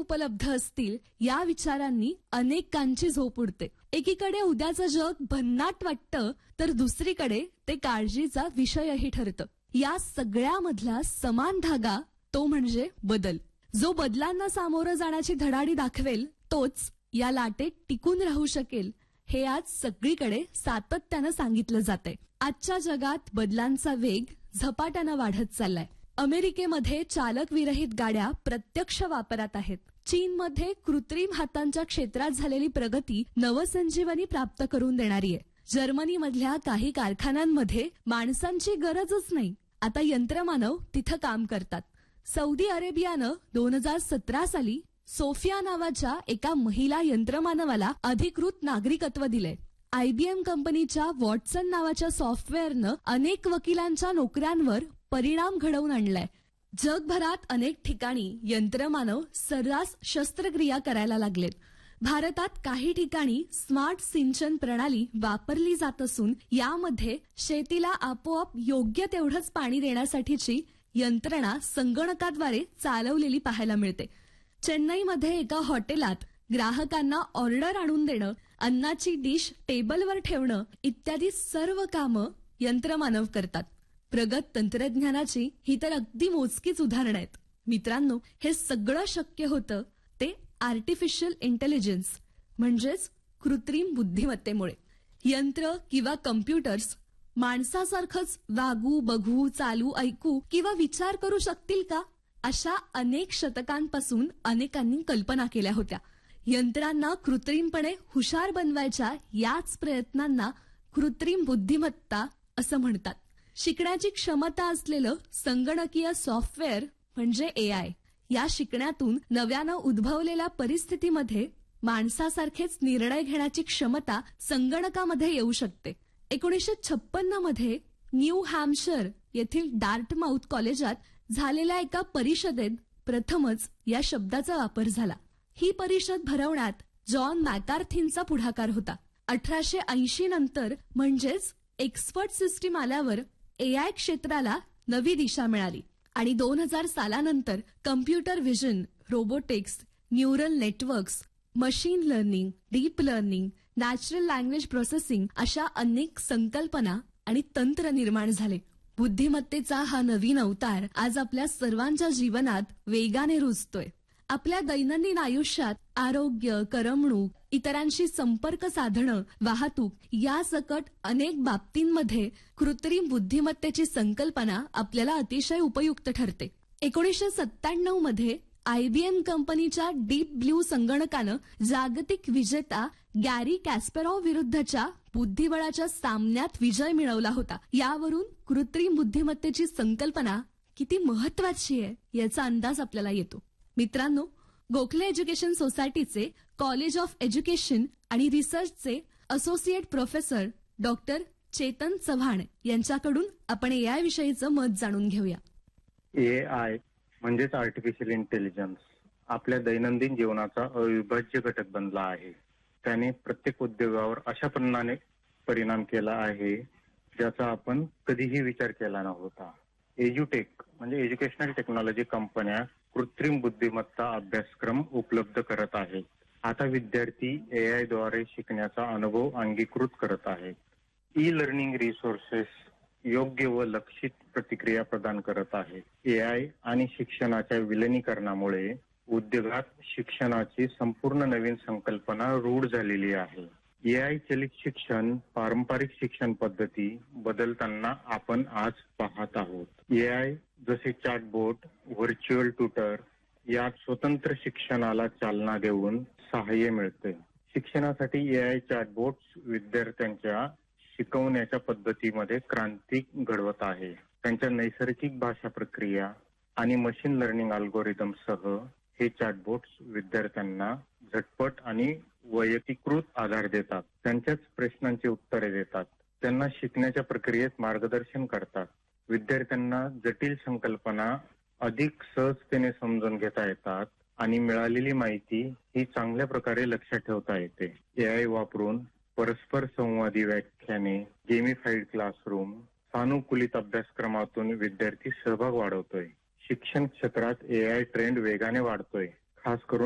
उपलब्ध असतील या विचारांनी अनेकांची झोप उडते. एकीकडे उद्याचं जग भन्नाट वाटतं तर दुसरीकडे ते काळजीचा विषयही ठरतं. या सगळ्यामधला समान धागा तो म्हणजे बदल. जो बदलांना सामोरं जाण्याची धडाडी दाखवेल तोच या लाटेत टिकून राहू शकेल, हे आज सगळीकडे सातत्यानं सांगितलं जातंय. आजच्या जगात बदलांचा वेग झपाट्यानं वाढत चाललाय. अमेरिकेमध्ये चालक विरहित गाड्या प्रत्यक्ष वापरात आहेत. चीनमध्ये कृत्रिम हातांच्या क्षेत्रात झालेली प्रगती नवसंजीवनी प्राप्त करून देणारी आहे. जर्मनीमधल्या काही कारखान्यांमध्ये माणसांची गरजच नाही, आता यंत्रमानव तिथं काम करतात. सौदी अरेबियानं 2017 साली सोफिया नावाच्या एका महिला यंत्रमानवाला अधिकृत नागरिकत्व दिलंय. IBM कंपनीच्या वॉटसन नावाच्या सॉफ्टवेअरनं अनेक वकिलांच्या नोकऱ्यांवर परिणाम घडवून आणलाय. जगभरात अनेक ठिकाणी यंत्रमानव सर्रास शस्त्रक्रिया करायला लागलेत. भारतात काही ठिकाणी स्मार्ट सिंचन प्रणाली वापरली जात असून यामध्ये शेतीला आपोआप योग्य तेवढंच पाणी देण्यासाठीची यंत्रणा संगणकाद्वारे चालवलेली पाहायला मिळते. चेन्नईमध्ये एका हॉटेलात ग्राहकांना ऑर्डर आणून देणं, अन्नाची डिश टेबलवर ठेवणं इत्यादी सर्व कामं यंत्रमानव करतात. प्रगत तंत्रज्ञानाची ही तर अगदी मोजकीच उदाहरणं आहेत. मित्रांनो, हे सगळं शक्य होतं ते आर्टिफिशियल इंटेलिजन्स म्हणजेच कृत्रिम बुद्धिमत्तेमुळे. यंत्र किंवा कम्प्युटर्स माणसासारखंच वागू, बघू, चालू, ऐकू किंवा विचार करू शकतील का, अशा अनेक शतकांपासून अनेकांनी कल्पना केल्या होत्या. यंत्रांना कृत्रिमपणे हुशार बनवायच्या याच प्रयत्नांना कृत्रिम बुद्धिमत्ता असं म्हणतात. शिकण्याची क्षमता असलेलं संगणकीय सॉफ्टवेअर म्हणजे AI. या शिकण्यातून नव्यानं उद्भवलेल्या परिस्थितीमध्ये माणसासारखेच निर्णय घेण्याची क्षमता संगणकामध्ये येऊ शकते. 1956 मध्ये न्यू हॅम्पशायर येथील डार्टमाउथ कॉलेजात झालेल्या एका परिषदेत प्रथमच या शब्दाचा वापर झाला. ही परिषद भरवण्यात जॉन मॅकार्थींचा पुढाकार होता. 1880 नंतर म्हणजेच एक्सपर्ट सिस्टीम आल्यावर AI क्षेत्राला नवी दिशा मिळाली आणि 2000 सालानंतर computer vision, robotics, neural networks, machine learning, deep learning, natural language processing अशा अनेक संकल्पना आणि तंत्र निर्माण झाले. बुद्धिमत्तेचा हा नवीन अवतार आज आपल्या सर्वांच्या जीवनात वेगाने रुजतोय. आपल्या दैनंदिन आयुष्यात आरोग्य, करमणूक, इतरांशी संपर्क साधणं, वाहतूक या सकट अनेक बाबतींमध्ये कृत्रिम बुद्धिमत्तेची संकल्पना आपल्याला अतिशय उपयुक्त ठरते. 1997 मध्ये IBM कंपनीच्या डीप ब्ल्यू संगणकानं जागतिक विजेता गॅरी कॅस्परॉव्ह विरुद्धच्या बुद्धिबळाच्या सामन्यात विजय मिळवला होता. यावरून कृत्रिम बुद्धिमत्तेची संकल्पना किती महत्वाची आहे याचा अंदाज आपल्याला येतो. मित्रांनो, गोखले एज्युकेशन सोसायटीचे कॉलेज ऑफ एज्युकेशन आणि रिसर्चचे associate professor doctor Chetan Chavan यांच्याकडून आपण AI विषयीचं मत जाणून घेऊया. AI म्हणजेच आर्टिफिशियल इंटेलिजन्स आपल्या दैनंदिन जीवनाचा अविभाज्य घटक बनला आहे. त्याने प्रत्येक उद्योगावर अशा प्रमाणे परिणाम केला आहे ज्याचा आपण कधीही विचार केला नव्हता. एज्युटेक म्हणजे एज्युकेशनल टेक्नॉलॉजी कंपन्या कृत्रिम बुद्धिमत्ता अभ्यासक्रम उपलब्ध करत आहेत. आता विद्यार्थी AI द्वारे शिकण्याचा अनुभव अंगीकृत करत आहेत. ई-लर्निंग रिसोर्सेस योग्य व लक्षित प्रतिक्रिया प्रदान करत आहे. AI आणि शिक्षणाच्या विलिनीकरणामुळे उद्योगात शिक्षणाची संपूर्ण नवीन संकल्पना रूढ झालेली आहे. AI चलित शिक्षण पारंपरिक शिक्षण पद्धती बदलताना आपण आज पाहत आहोत. AI जसे चॅटबोट, व्हर्च्युअल ट्युटर या स्वतंत्र शिक्षणाला चालना देऊन सहाय्य मिळते. शिक्षणासाठी AI चॅटबोट्स विद्यार्थ्यांच्या शिकवण्याच्या पद्धतीमध्ये क्रांती घडवत आहे. त्यांच्या नैसर्गिक भाषा प्रक्रिया आणि मशीन लर्निंग अल्गोरिदमसह हे चॅटबोट्स विद्यार्थ्यांना झटपट आणि वैयक्तिकृत आधार देतात. त्यांच्याच प्रश्नांची उत्तरे देतात. त्यांना शिकण्याच्या प्रक्रियेत मार्गदर्शन करतात. विद्यार्थ्यांना जटिल संकल्पना अधिक सहजतेने समजून घेता येतात आणि मिळालेली माहिती ही चांगल्या प्रकारे लक्षात ठेवता येते. AI वापरून परस्पर संवादी व्याख्याने, गेमिफाईड क्लासरूम, सानुकूलित अभ्यासक्रमातून विद्यार्थी सहभाग वाढवतोय. शिक्षण क्षेत्रात AI ट्रेंड वेगाने वाढतोय. खास करून